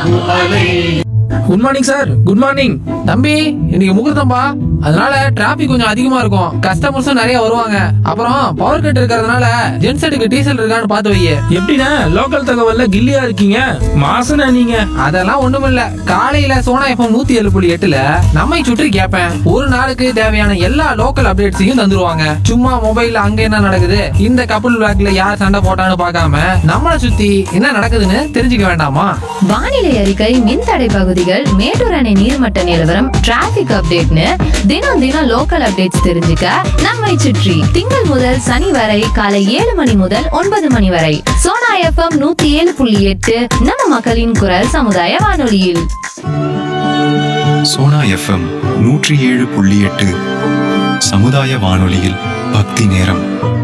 Good morning sir. Good morning. தம்பி இன்னைக்கு முகூர்த்தம்பா, அதனால டிராபிக் கொஞ்சம் அதிகமா இருக்கும். கஸ்டமர்ஸும் நிறைய வருவாங்க. அப்புறம் பவர் கட் இருக்கிறதுனால ஜென்செட்டுக்கு டீசல் இருக்கான்னு பார்த்து வை. எப்படிண்ணே லோக்கல் தகவல்ல கில்லியா இருக்கீங்க? மாசன நீங்க. அதெல்லாம் ஒண்ணுமில்ல. காலையில சோனா FM 107.8ல நம்மை சுற்றி கேட்பேன். ஒரு நாளுக்கு தேவையான எல்லா லோக்கல் அப்டேட்ஸையும் தந்துருவாங்க. சும்மா மொபைல்ல அங்க என்ன நடக்குது, இந்த கப்புள் பிளாக்ல யார் சண்டை போட்டான்னு பார்க்காம நம்மளை சுத்தி என்ன நடக்குதுன்னு தெரிஞ்சுக்க வேண்டாமா? வானிலை அறிக்கை, மின்தடை பகுதிகள், மேட்டூர் அணை நீர்மட்ட நிலவரம், டிராபிக் அப்டேட்னு தினம் தினம் லோக்கல் அப்டேட்ஸ் தெரிஞ்சுக்க நம்மை சுற்றி திங்கள் முதல் சனி வரை காலை 7 மணி முதல் 9 மணி வரை சோனா FM 107.8 நம்ம மக்களின் குரல் சமுதாய வானொலியில். சோனா FM 107.8 சமுதாய வானொலியில் பக்தி நேரம்.